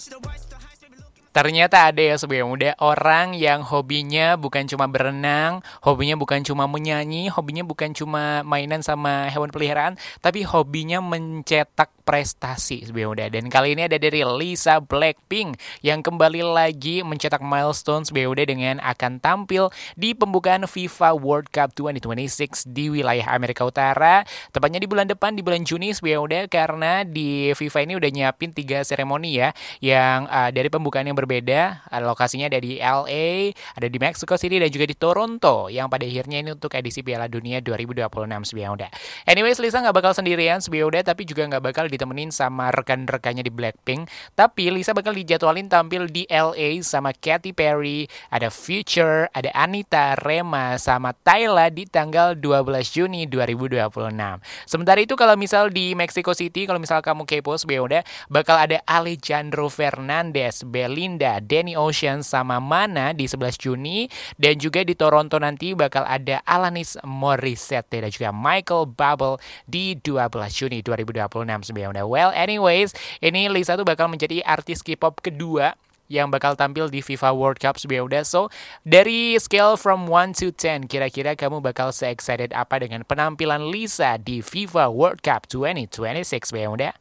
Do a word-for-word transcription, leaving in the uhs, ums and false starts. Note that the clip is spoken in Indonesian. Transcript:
Ternyata ada ya sebagai muda orang yang hobinya bukan cuma berenang, hobinya bukan cuma menyanyi, hobinya bukan cuma mainan sama hewan peliharaan, tapi hobinya mencetak prestasi sebagai muda. Dan kali ini ada dari Lisa Blackpink yang kembali lagi mencetak milestone sebagai muda dengan akan tampil di pembukaan FIFA World Cup dua ribu dua puluh enam di wilayah Amerika Utara. Tepatnya di bulan depan, di bulan Juni sebagai muda, karena di FIFA ini udah nyiapin tiga seremoni ya, yang uh, dari pembukaan yang berbeda. Uh, lokasinya ada di L A, ada di Mexico City, dan juga di Toronto, yang pada akhirnya ini untuk edisi Piala Dunia dua ribu dua puluh enam sebenarnya. Anyways, Lisa nggak bakal sendirian sebenarnya, tapi juga nggak bakal ditemenin sama rekan-rekannya di Blackpink. Tapi Lisa bakal dijadwalin tampil di L A sama Katy Perry, ada Future, ada Anita, Rema, sama Tyla di tanggal dua belas Juni dua ribu dua puluh enam. Sementara itu kalau misal di Mexico City, kalau misal kamu kepo sebenarnya, bakal ada Alejandro Fernandez, Belinda, Danny Ocean, sama Mana di sebelas Juni. Dan juga di Toronto nanti bakal ada Alanis Morissette dan juga Michael Bublé di dua belas Juni dua ribu dua puluh enam sebenarnya. Well, anyways, ini Lisa tuh bakal menjadi artis K-pop kedua yang bakal tampil di FIFA World Cup sebenarnya. So, dari scale from one to ten, kira-kira kamu bakal se-excited apa dengan penampilan Lisa di FIFA World Cup dua ribu dua puluh enam sebenarnya?